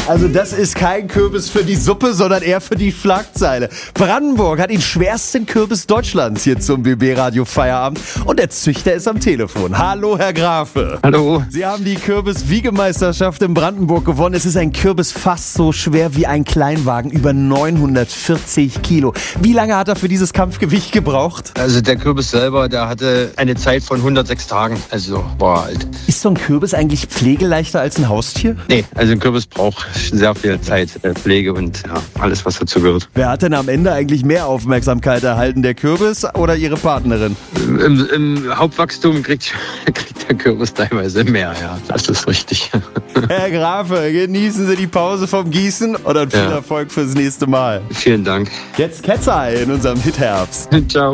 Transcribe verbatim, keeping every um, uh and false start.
Also das ist kein Kürbis für die Suppe, sondern eher für die Schlagzeile. Brandenburg hat den schwersten Kürbis Deutschlands hier zum B B-Radio Feierabend und der Züchter ist am Telefon. Hallo, Herr Grafe. Hallo. Sie haben die Kürbis-Wiegemeisterschaft in Brandenburg gewonnen. Es ist ein Kürbis fast so schwer wie ein Kleinwagen, über neunhundertvierzig Kilo. Wie lange hat er für dieses Kampfgewicht gebraucht? Also der Kürbis selber, der hatte eine Zeit von hundertsechs Tagen, also war er alt. Ist so ein Kürbis eigentlich pflegeleichter als ein Haustier? Nee, also ein Kürbis braucht sehr viel Zeit, äh, Pflege und ja, alles, was dazu gehört. Wer hat denn am Ende eigentlich mehr Aufmerksamkeit erhalten, der Kürbis oder Ihre Partnerin? Im, im Hauptwachstum kriegt, kriegt der Kürbis teilweise mehr, ja, das ist richtig. Herr Grafe, genießen Sie die Pause vom Gießen und dann viel Ja. Erfolg fürs nächste Mal. Vielen Dank. Jetzt Ketzai in unserem Hitherbst. Ciao.